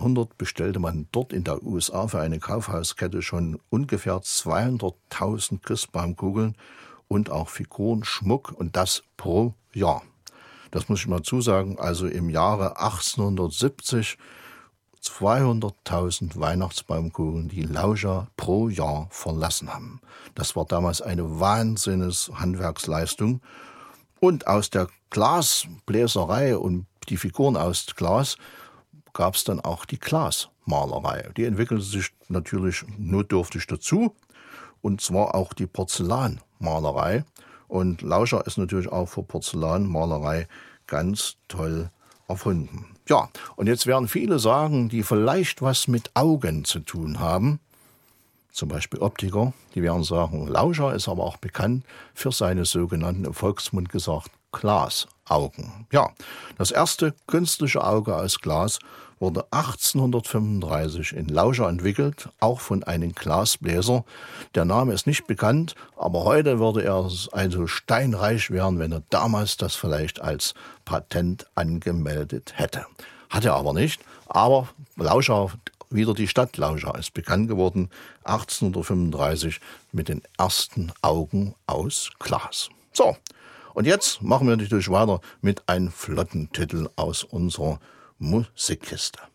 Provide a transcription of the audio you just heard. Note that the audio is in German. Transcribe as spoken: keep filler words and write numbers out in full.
neunzehnhundert bestellte man dort in der U S A für eine Kaufhauskette schon ungefähr zweihunderttausend Christbaumkugeln und auch Figuren, Schmuck, und das pro Jahr. Das muss ich mal zusagen, also im Jahre achtzehnhundertsiebzig zweihunderttausend Weihnachtsbaumkugeln, die Lauscha pro Jahr verlassen haben. Das war damals eine Wahnsinns-Handwerksleistung. Und aus der Glasbläserei und die Figuren aus Glas gab es dann auch die Glasmalerei. Die entwickelte sich natürlich notdürftig dazu, und zwar auch die Porzellanmalerei. Und Lauscha ist natürlich auch für Porzellanmalerei ganz toll erfunden. Ja, und jetzt werden viele sagen, die vielleicht was mit Augen zu tun haben, zum Beispiel Optiker, die werden sagen, Lauscha ist aber auch bekannt für seine sogenannten, im Volksmund gesagt, Glasaugen. Ja, das erste künstliche Auge aus Glas wurde achtzehnhundertfünfunddreißig in Lauscha entwickelt, auch von einem Glasbläser. Der Name ist nicht bekannt, aber heute würde er also steinreich werden, wenn er damals das vielleicht als Patent angemeldet hätte. Hat er aber nicht, aber Lauscha, wieder die Stadt Lauscha, ist bekannt geworden, achtzehnhundertfünfunddreißig mit den ersten Augen aus Glas. So, und jetzt machen wir natürlich weiter mit einem flotten Titel aus unserer Musikkiste.